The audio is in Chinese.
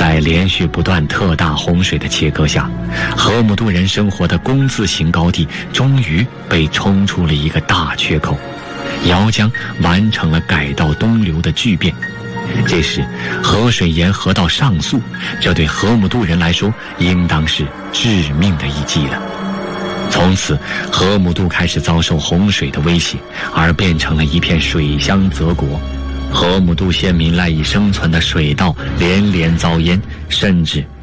在连续不断特大洪水的切割下，河姆渡人生活的工字形高地终于被冲出了一个大缺口，姚江完成了改道东流的巨变。这时河水沿河道上溯，这对河姆渡人来说应当是致命的一击了。从此河姆渡开始遭受洪水的威胁，而变成了一片水乡泽国。河姆渡县民赖以生存的水道连连遭淹，甚至